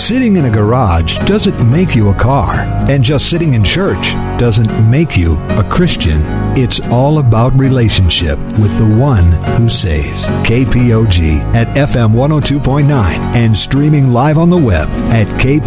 Sitting in a garage doesn't make you a car, and just sitting in church doesn't make you a Christian. It's all about relationship with the one who saves. KPOG at FM 102.9 and streaming live on the web at kpog.org.